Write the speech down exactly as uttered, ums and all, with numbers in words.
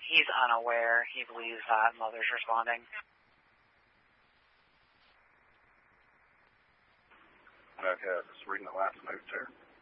he's unaware. He believes that mother's responding. Okay, just reading the last note there.